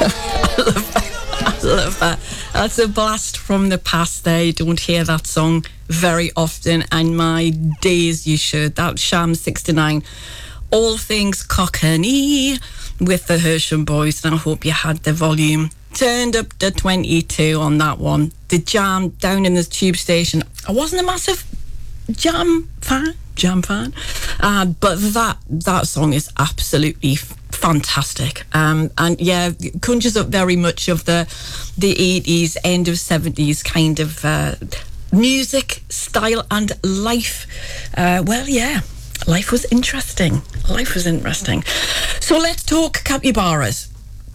I love that. That's a blast from the past there. You don't hear that song very often, and my days you should. That Sham 69, All Things Cockney with the Hersham Boys, and I hope you had the volume turned up to 22 on that one. The Jam down in the tube station. I wasn't a massive Jam fan, but that song is absolutely fantastic, and yeah, conjures up very much of the 80s, end of 70s kind of music style and life. Well, yeah, life was interesting. So let's talk capybaras.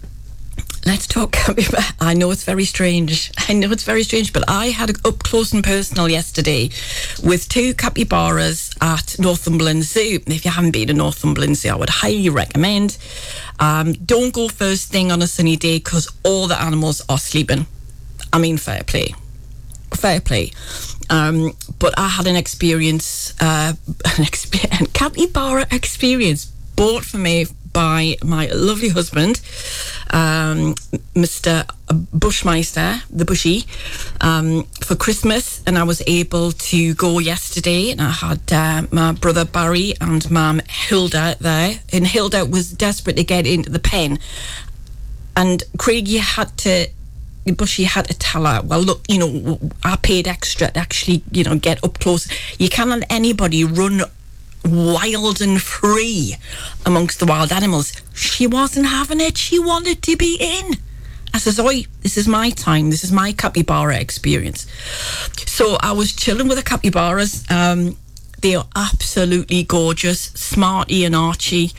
I know it's very strange, but I had up close and personal yesterday with two capybaras at Northumberland Zoo. If you haven't been to Northumberland Zoo, I would highly recommend. Don't go first thing on a sunny day because all the animals are sleeping. I mean, fair play. But I had an capybara experience bought for me by my lovely husband, Mr. Bushmeister, the Bushy, for Christmas, and I was able to go yesterday, and I had my brother Barry and Mum Hilda there, and Hilda was desperate to get into the pen, and Bushy had to tell her, well, look, I paid extra to actually, get up close. You can't let anybody run wild and free amongst the wild animals. She wasn't having it. She wanted to be in. I says, oi, this is my time. This is my capybara experience. So I was chilling with the capybaras. They are absolutely gorgeous. Smarty and Archie,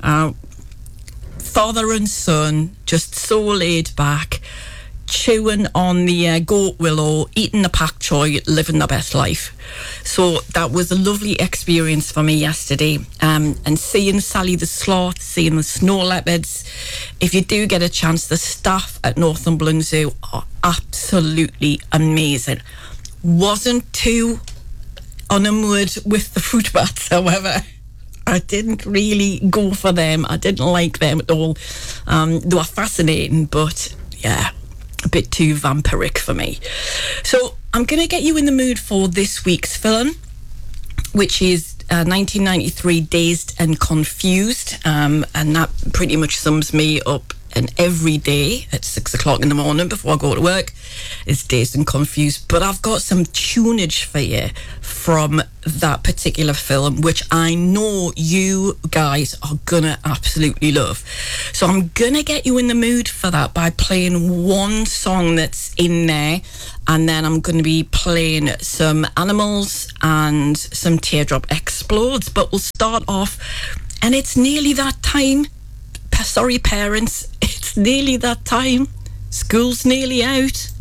father and son, just so laid back, chewing on the goat willow, eating the pak choy, living their best life. So that was a lovely experience for me yesterday. And seeing Sally the sloth, seeing the snow leopards. If you do get a chance, the staff at Northumberland Zoo are absolutely amazing. Wasn't too enamored with the fruit bats, however. I didn't really go for them. I didn't like them at all. They were fascinating, but yeah, a bit too vampiric for me. So I'm going to get you in the mood for this week's film, which is 1993 Dazed and Confused, and that pretty much sums me up. And every day at 6 o'clock in the morning before I go to work is Dazed and Confused. But I've got some tunage for you from that particular film, which I know you guys are gonna absolutely love. So I'm gonna get you in the mood for that by playing one song that's in there, and then I'm gonna be playing some Animals and some Teardrop Explodes. But we'll start off, and it's nearly that time. Sorry, parents, it's nearly that time. School's nearly out.